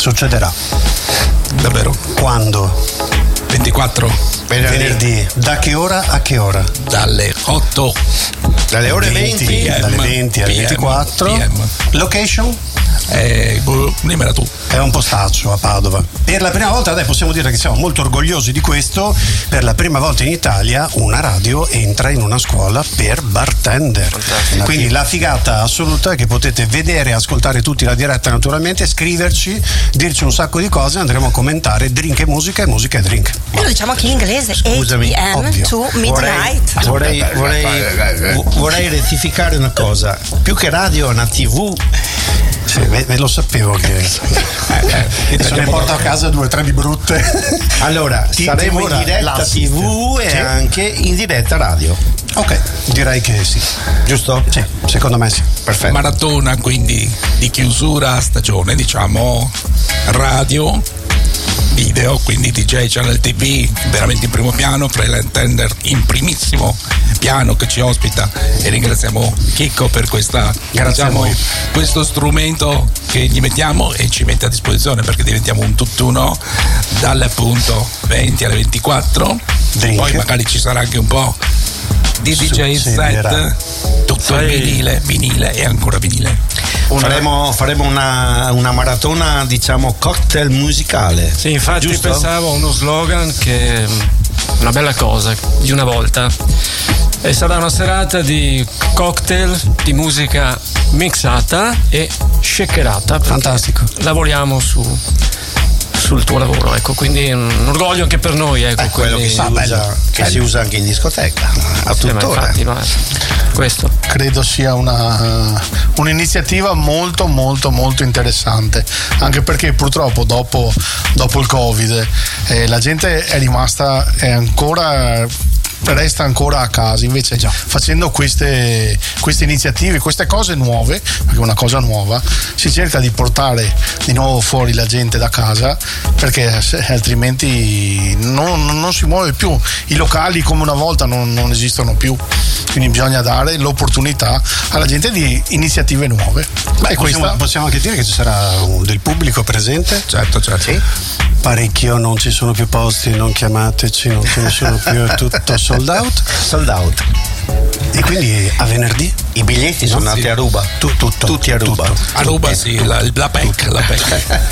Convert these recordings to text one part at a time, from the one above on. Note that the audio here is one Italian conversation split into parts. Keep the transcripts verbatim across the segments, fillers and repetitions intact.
Succederà. Davvero? Quando? ventiquattro Venerdì. Venerdì. Da che ora a che ora? Dalle otto. Dalle ore venti, P M, dalle venti alle P M, ventiquattro. P M. Location? Eh, boh, dimmela tu. È un postaccio a Padova. Per la prima volta, dai, possiamo dire che siamo molto orgogliosi di questo. Per la prima volta in Italia una radio entra in una scuola per bartender. Fantastico. Quindi la figata assoluta è che potete vedere e ascoltare tutti la diretta, naturalmente, scriverci, dirci un sacco di cose, andremo a commentare drink e musica e musica e drink. E lo diciamo anche in inglese. Scusami, eight p m to midnight. Vorrei, vorrei, vorrei, vorrei rettificare una cosa. Più che radio è una tivù. Sì, ve, ve lo sapevo che eh, se ne porto a casa due o tre di brutte. Allora, Ti, saremo in diretta tivù e sì, anche in diretta radio. Ok, direi che sì. Giusto? Sì, secondo me sì. Perfetto. Maratona quindi di chiusura stagione, diciamo, radio, video, quindi D J Channel T V veramente in primo piano, Freelance Tender in primissimo piano che ci ospita, e ringraziamo Chicco per questa, diciamo, questo strumento che gli mettiamo e ci mette a disposizione, perché diventiamo un tutt'uno dalle appunto venti alle ventiquattro. Drink. Poi magari ci sarà anche un po' di D J set, tutto il vinile, vinile e ancora vinile. Faremo, faremo una, una maratona, diciamo, cocktail musicale. Sì, infatti giusto? Pensavo a uno slogan che è una bella cosa di una volta, e sarà una serata di cocktail, di musica mixata e shakerata. Fantastico. Lavoriamo su sul tuo lavoro, ecco, quindi è un orgoglio anche per noi, ecco, è quello quindi, che, si, ah, usa, che si usa anche in discoteca a sì, tuttora. Ma infatti, ma questo credo sia una un'iniziativa molto molto molto interessante, anche perché purtroppo dopo, dopo il Covid eh, la gente è rimasta, è ancora resta ancora a casa, invece già facendo queste, queste iniziative, queste cose nuove, perché è una cosa nuova, si cerca di portare di nuovo fuori la gente da casa, perché altrimenti non, non si muove più, i locali come una volta non, non esistono più, quindi bisogna dare l'opportunità alla gente di iniziative nuove. Beh, possiamo, questa... possiamo anche dire che ci sarà del pubblico presente? Certo, certo. Sì. Parecchio, non ci sono più posti, non chiamateci, non ce ne sono più, è tutto sold out. Sold out. E quindi a venerdì? I biglietti sono andati a ruba. Tu, tutto, Tutti a ruba. Tutto. A ruba sì, la, la P E C, la P E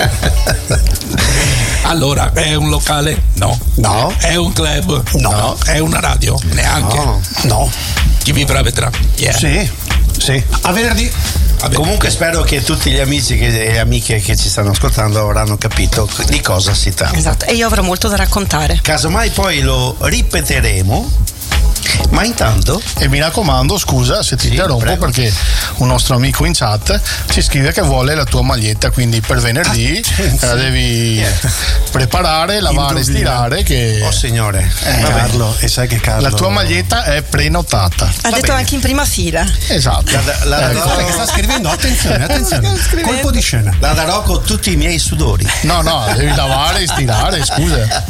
C. Allora, è un locale? No. No. È un club? No. È una radio? Neanche. No. No. Chi vivrà vedrà. Yeah. Sì, sì. A venerdì. Vabbè. Comunque spero che tutti gli amici che, e amiche che ci stanno ascoltando avranno capito di cosa si tratta. Esatto, e io avrò molto da raccontare. Casomai poi lo ripeteremo. Ma intanto, e mi raccomando, scusa se ti sì, interrompo, prego. perché un nostro amico in chat ci scrive che vuole la tua maglietta, quindi per venerdì ah, la devi yeah. preparare, lavare e stirare, che oh signore eh, Carlo, e sai che Carlo, la tua maglietta è prenotata. Ha detto bene. Anche in prima fila. Esatto. La, la, la, eh, guarda che sta scrivendo, attenzione, attenzione, colpo di scena. La darò con tutti i miei sudori. No, no, devi lavare e stirare, scusa.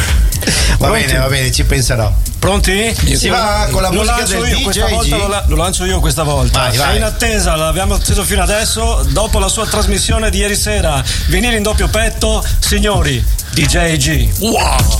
Va Pronti? bene, va bene, ci penserò. Pronti? Si sì. va con la lo musica lancio del io D J questa volta, lo, la- lo lancio io questa volta. Vai, vai. È in attesa, l'abbiamo atteso fino adesso. Dopo la sua trasmissione di ieri sera, venire in doppio petto, signori, D J G. Wow!